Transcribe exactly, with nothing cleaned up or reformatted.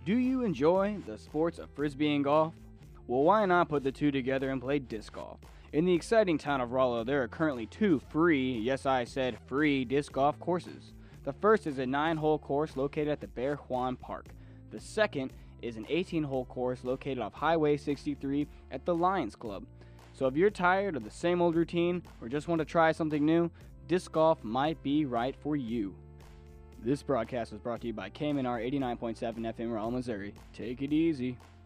Do you enjoy the sports of frisbee and golf? Well, why not put the two together and play disc golf? In the exciting town of Rollo, there are currently two free, yes I said free, disc golf courses. The first is a nine-hole course located at the Bear Juan Park. The second is an eighteen-hole course located off Highway sixty-three at the Lions Club. So if you're tired of the same old routine or just want to try something new, disc golf might be right for you. This broadcast was brought to you by K M N R eighty-nine point seven F M, Rawl, Missouri. Take it easy.